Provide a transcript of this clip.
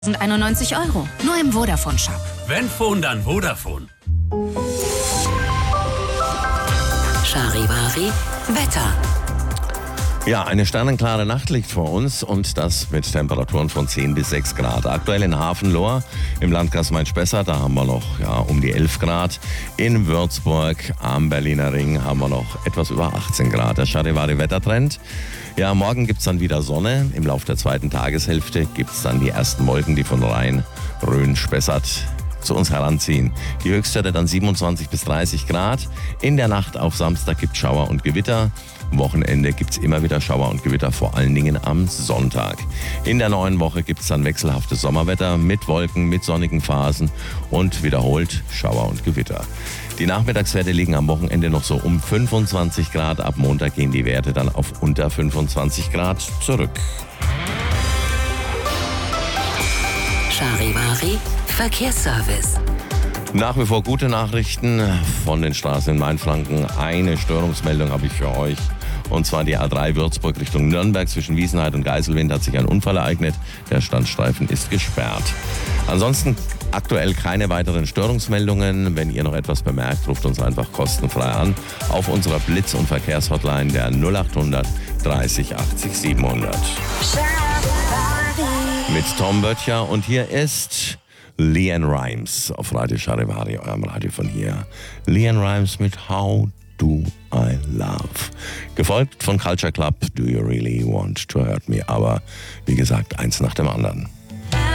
91 €. Nur im Vodafone Shop. Wenn Phone, dann Vodafone. Charivari Wetter. Ja, eine sternenklare Nacht liegt vor uns und das mit Temperaturen von 10 bis 6 Grad. Aktuell in Hafenlohr im Landkreis Main-Spessart, da haben wir noch um die 11 Grad. In Würzburg am Berliner Ring haben wir noch etwas über 18 Grad. Der Charivari-Wettertrend. Ja, morgen gibt's dann wieder Sonne. Im Laufe der zweiten Tageshälfte gibt's dann die ersten Wolken, die von Rhein, Rhön, Spessart zu uns heranziehen. Die Höchstwerte dann 27 bis 30 Grad. In der Nacht auf Samstag gibt's Schauer und Gewitter. Am Wochenende gibt's immer wieder Schauer und Gewitter, vor allen Dingen am Sonntag. In der neuen Woche gibt's dann wechselhaftes Sommerwetter mit Wolken, mit sonnigen Phasen und wiederholt Schauer und Gewitter. Die Nachmittagswerte liegen am Wochenende noch so um 25 Grad. Ab Montag gehen die Werte dann auf unter 25 Grad zurück. Charivari Verkehrsservice. Nach wie vor gute Nachrichten von den Straßen in Mainfranken. Eine Störungsmeldung habe ich für euch. Und zwar die A3 Würzburg Richtung Nürnberg. Zwischen Wiesenheid und Geiselwind hat sich ein Unfall ereignet. Der Standstreifen ist gesperrt. Ansonsten aktuell keine weiteren Störungsmeldungen. Wenn ihr noch etwas bemerkt, ruft uns einfach kostenfrei an auf unserer Blitz- und Verkehrshotline der 0800 30 80 700. Mit Tom Böttcher und hier ist LeAnn Rimes auf Radio Charivari, eurem Radio von hier. LeAnn Rimes mit How Do I Love. Gefolgt von Culture Club, Do You Really Want to Hurt Me? Aber wie gesagt, eins nach dem anderen.